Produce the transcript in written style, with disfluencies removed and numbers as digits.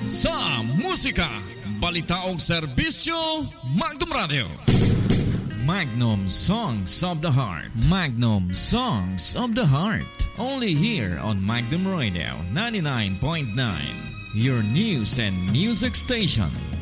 sa musika, balita o serbisyo, Magnum Radio. Magnum Songs of the Heart. Magnum Songs of the Heart. Only here on Magnum Radio 99.9. Your news and music station.